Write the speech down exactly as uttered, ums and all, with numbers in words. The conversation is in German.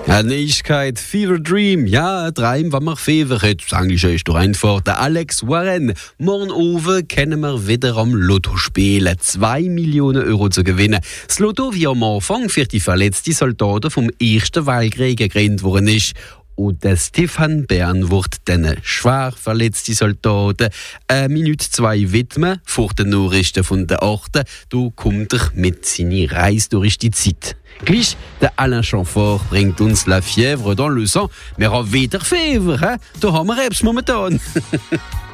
Eine Neuigkeit, Fever Dream. Ja, ein Traum, wenn man Fever hat. Das Englische ist doch einfach. Der Alex Warren. Morgen oben können wir wieder am Lotto spielen. Zwei Millionen Euro zu gewinnen. Das Lotto, wie am Anfang für die verletzten Soldaten vom Ersten Weltkrieg gegründet worden ist. Und der Stefan Bern wird diesen schwer verletzten Soldaten eine Minute zwei widmen. Vor den Nachrichten von der Achten. Da kommt er mit seiner Reise durch die Zeit. Gleich, der Alain Chamfort bringt uns la fièvre dans le sang. Wir haben wieder Fever, he? Da haben wir Krebs momentan.